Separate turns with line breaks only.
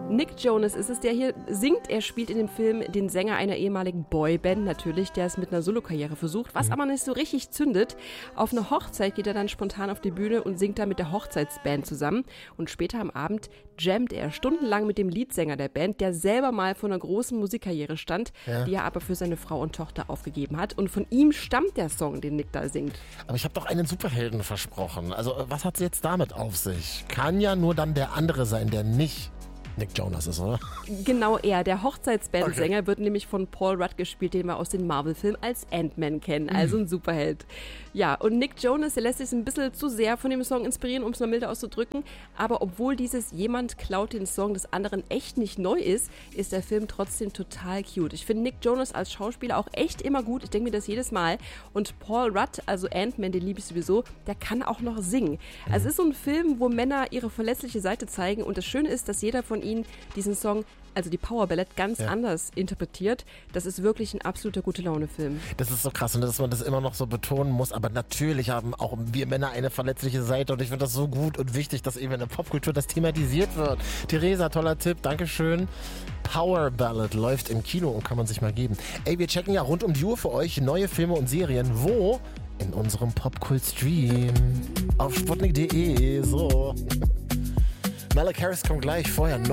Nick Jonas ist es, der hier singt. Er spielt in dem Film den Sänger einer ehemaligen Boyband natürlich, der es mit einer Solokarriere versucht, was aber nicht so richtig zündet. Auf eine Hochzeit geht er dann spontan auf die Bühne und singt da mit der Hochzeitsband zusammen. Und später am Abend jammt er stundenlang mit dem Leadsänger der Band, der selber mal vor einer großen Musikkarriere stand, die er aber für seine Frau und Tochter aufgegeben hat. Und von ihm stammt der Song, den Nick da singt.
Aber ich habe doch einen Superhelden versprochen. Also was hat es jetzt damit auf sich? Kann ja nur dann der andere sein, der nicht Nick Jonas ist, oder?
Genau er. Der Hochzeitsbandsänger wird nämlich von Paul Rudd gespielt, den wir aus den Marvel-Filmen als Ant-Man kennen. Also ein Superheld. Ja, und Nick Jonas, der lässt sich ein bisschen zu sehr von dem Song inspirieren, um es mal milde auszudrücken. Aber obwohl dieses Jemand klaut den Song des anderen echt nicht neu ist, ist der Film trotzdem total cute. Ich finde Nick Jonas als Schauspieler auch echt immer gut. Ich denke mir das jedes Mal. Und Paul Rudd, also Ant-Man, den liebe ich sowieso, der kann auch noch singen. Also es ist so ein Film, wo Männer ihre verletzliche Seite zeigen. Und das Schöne ist, dass jeder von ihnen diesen Song, also die Power Ballad, ganz anders interpretiert. Das ist wirklich ein absoluter Gute-Laune-Film.
Das ist so krass und dass man das immer noch so betonen muss, aber natürlich haben auch wir Männer eine verletzliche Seite und ich finde das so gut und wichtig, dass eben in der Popkultur das thematisiert wird. Theresa, toller Tipp, Dankeschön. Power Ballad läuft im Kino und kann man sich mal geben. Ey, wir checken ja rund um die Uhr für euch neue Filme und Serien. Wo? In unserem Popkult-Stream. Auf sputnik.de. So. Malik Harris kommt gleich, vorher